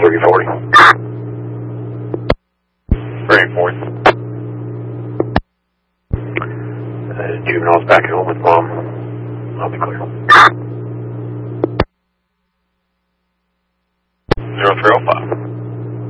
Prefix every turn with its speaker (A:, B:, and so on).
A: 340. 340. Juvenile's back at home with mom. I'll be clear. 0305.